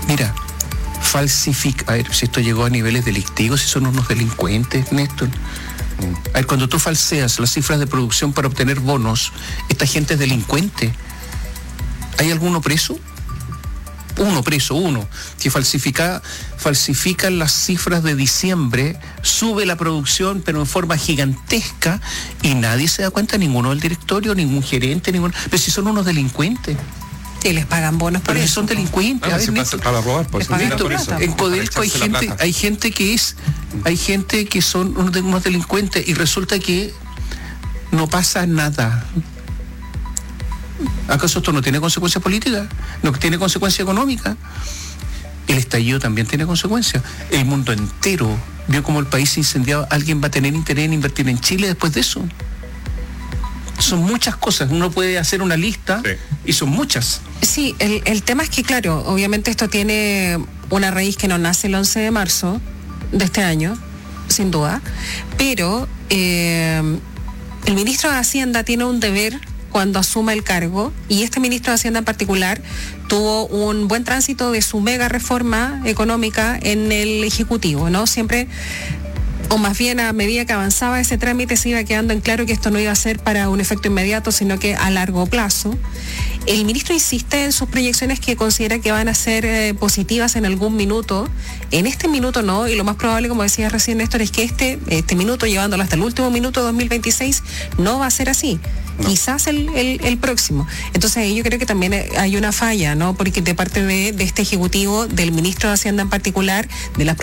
Mira, falsifica. A ver, si esto llegó a niveles delictivos, si son unos delincuentes, Néstor. A ver, cuando tú falseas las cifras de producción para obtener bonos, esta gente es delincuente. ¿Hay alguno preso? Uno, que falsifica las cifras de diciembre, sube la producción, pero en forma gigantesca, y nadie se da cuenta, ninguno del directorio, ningún gerente, pero si son unos delincuentes. Y les pagan bonos por eso. Son delincuentes. A ver, para robar, por eso. En Codelco hay gente que son unos delincuentes y resulta que no pasa nada. ¿Acaso esto no tiene consecuencias políticas? ¿No tiene consecuencias económicas? El estallido también tiene consecuencias. El mundo entero vio como el país se incendiaba. ¿Alguien va a tener interés en invertir en Chile después de eso? Son muchas cosas. Uno puede hacer una lista, sí, y son muchas. Sí, el tema es que, claro, obviamente esto tiene una raíz que no nace el 11 de marzo de este año, sin duda, pero el ministro de Hacienda tiene un deber cuando asuma el cargo, y este ministro de Hacienda en particular tuvo un buen tránsito de su mega reforma económica en el Ejecutivo, ¿no? Siempre, o más bien a medida que avanzaba ese trámite, se iba quedando en claro que esto no iba a ser para un efecto inmediato, sino que a largo plazo. El ministro insiste en sus proyecciones que considera que van a ser positivas en algún minuto. En este minuto no, y lo más probable, como decía recién Néstor, es que este minuto, llevándolo hasta el último minuto de 2026, no va a ser así. No. Quizás el próximo. Entonces yo creo que también hay una falla, ¿no? Porque de parte de este Ejecutivo, del ministro de Hacienda en particular, de las